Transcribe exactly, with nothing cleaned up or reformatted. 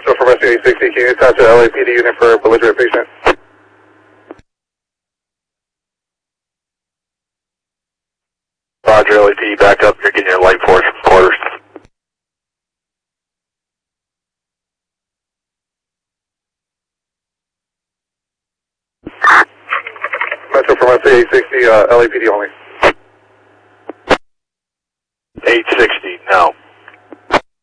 Metro from S eight sixty, can you attach a L A P D unit for a belligerent patient? Roger, L A P D back up, you're getting your light force from quarters. Metro from S eight sixty, uh, L A P D only.